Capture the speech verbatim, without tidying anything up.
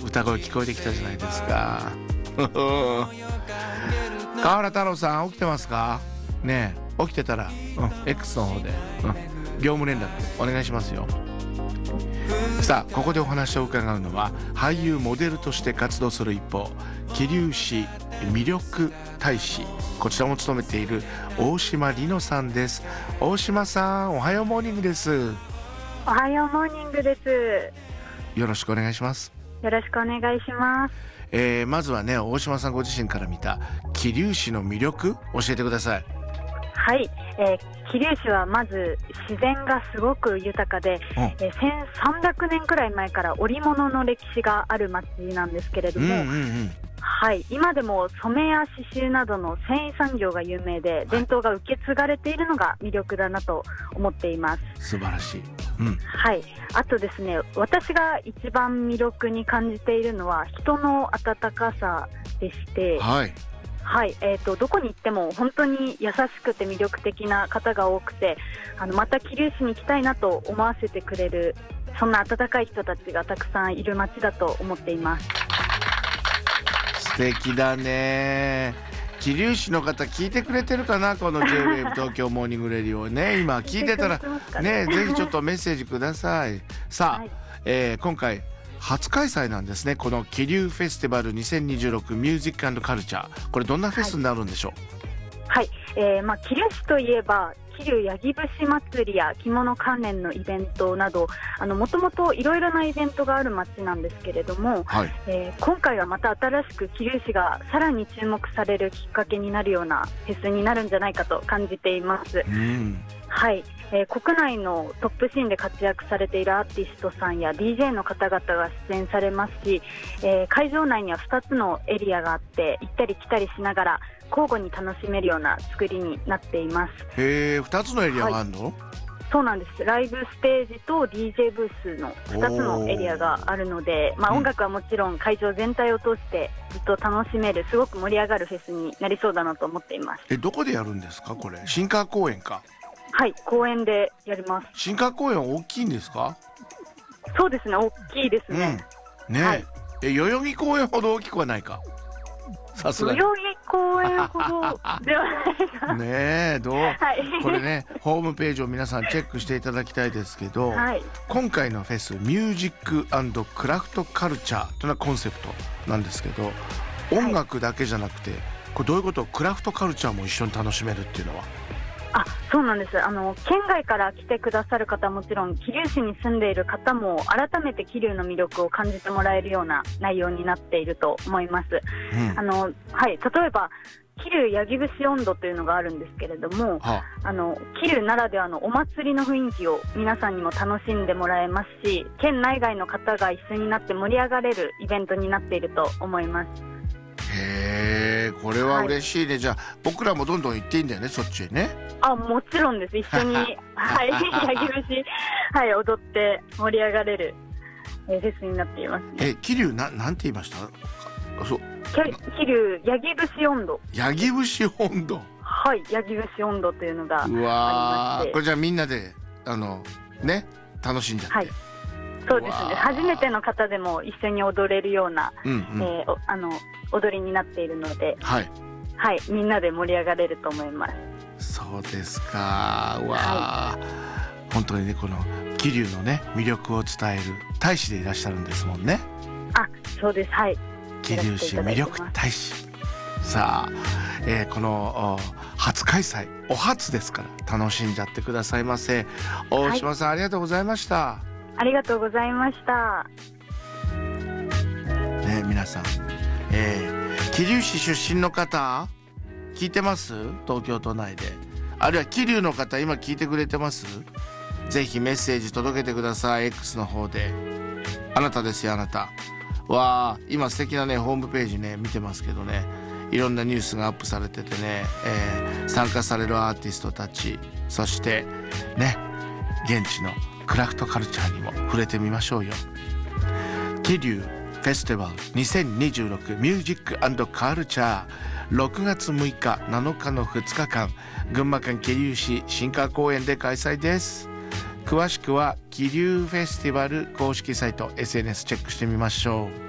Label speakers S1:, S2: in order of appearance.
S1: 歌声聞こえてきたじゃないですか川原太郎さん起きてますかねえ、起きてたら、うん、X の方で、うん、業務連絡お願いしますよ。さあここでお話を伺うのは俳優モデルとして活動する一方桐生市魅力大使こちらも務めている大島里乃さんです。大島さんおはようモーニングです。
S2: おはようモーニングです。
S1: よろしくお願いします。
S2: よろしくお願いします。
S1: えー、まずはね大島さんご自身から見た桐生市の魅力教えてください。
S2: はい、えー、桐生市はまず自然がすごく豊かで、うんえー、せんさんびゃくねんくらい前から織物の歴史がある町なんですけれども、うんうんうんはい、今でも染めや刺繍などの繊維産業が有名で伝統が受け継がれているのが魅力だなと思っています。
S1: 素晴らしい、うん
S2: はい、あとですね私が一番魅力に感じているのは人の温かさでして、
S1: はい
S2: はいえー、とどこに行っても本当に優しくて魅力的な方が多くてあのまた桐生市に行きたいなと思わせてくれるそんな温かい人たちがたくさんいる町だと思っています。
S1: 素敵だね。桐生市の方聞いてくれてるかなこの ジェイウェーブ 東京モーニングレディオね今聞いてたらねぜひちょっとメッセージください。さあ、はいえー、今回初開催なんですねこの桐生フェスティバルにせんにじゅうろくミュージック&カルチャーこれどんなフェスになるんでしょう。
S2: はい、はいえーまあ、桐生市といえば桐生八木節祭りや着物関連のイベントなどもともといろいろなイベントがある町なんですけれども、はいえー、今回はまた新しく桐生市がさらに注目されるきっかけになるようなフェスになるんじゃないかと感じています。うんはいえー、国内のトップシーンで活躍されているアーティストさんや ディージェー の方々が出演されますし、えー、会場内にはふたつのエリアがあって行ったり来たりしながら交互に楽しめるような作りになっています。
S1: へえふたつのエリアがあるの、はい、
S2: そうなんです。ライブステージと ディージェー ブースのふたつのエリアがあるので、まあ、音楽はもちろん会場全体を通してずっと楽しめるすごく盛り上がるフェスになりそうだなと思っています。
S1: えどこでやるんですかこれ。新川公園か。
S2: はい公園でやります。
S1: 新川公園は大きいんですか。
S2: そうですね大きいですね、
S1: うん、ね、はい、え代々木公園ほど大きくはないか。さすがに
S2: 代々木公園ほどではないか
S1: ねえどう、はい、これねホームページを皆さんチェックしていただきたいですけど、はい、今回のフェスミュージック&クラフトカルチャーというのはコンセプトなんですけど音楽だけじゃなくて、はい、これどういうことクラフトカルチャーも一緒に楽しめるっていうのは。
S2: あそうなんです。あの県外から来てくださる方はもちろん桐生市に住んでいる方も改めて桐生の魅力を感じてもらえるような内容になっていると思います、うんあのはい、例えば桐生八木節音頭というのがあるんですけれども、はあ、あの桐生ならではのお祭りの雰囲気を皆さんにも楽しんでもらえますし県内外の方が一緒になって盛り上がれるイベントになっていると思います。
S1: へーこれは嬉しいね、はい、じゃあ僕らもどんどん行っていいんだよねそっちへね。
S2: あもちろんです。一緒にはい八木節、はい、踊って盛り上がれるフェスになっていますね。
S1: え桐生ななんて言いました。そう
S2: 桐生八木節音頭。
S1: 八木節音頭
S2: はい八木節音頭というのがありまして。
S1: うわこれじゃあみんなであのね楽しんじゃって、はい
S2: そうですね初めての方でも一緒に踊れるような、うんうんえー、あの踊りになっているので、はいはい、みんなで盛り上がれると思います。
S1: そうですかわ、はい、本当にねこの桐生のね魅力を伝える大使でいらっしゃるんですもんね。
S2: あそうですはい
S1: 桐生市魅力大使さあ、えー、この初開催お初ですから楽しんじゃってくださいませ。大島さん、はい、ありがとうございました。
S2: ありがとうございました。
S1: ね皆さん、えー、桐生市出身の方聞いてます？東京都内であるいは桐生の方今聞いてくれてます？ぜひメッセージ届けてください X の方で。あなたですよあなた。わあ今素敵なねホームページね見てますけどねいろんなニュースがアップされててね、えー、参加されるアーティストたちそしてね現地のクラフトカルチャーにも触れてみましょうよ。桐生フェスティバルにせんにじゅうろくミュージック&カルチャーろくがつむいかなのかのふつかかん群馬県桐生市新川公園で開催です。詳しくは桐生フェスティバル公式サイト エスエヌエス チェックしてみましょう。